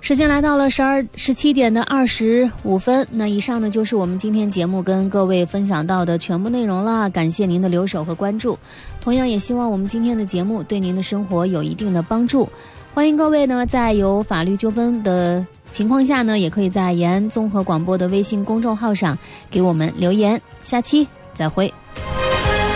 时间来到了17点的25分，那以上呢就是我们今天节目跟各位分享到的全部内容了，感谢您的留守和关注，同样也希望我们今天的节目对您的生活有一定的帮助。欢迎各位呢在有法律纠纷的情况下呢，也可以在延安综合广播的微信公众号上给我们留言，下期再会。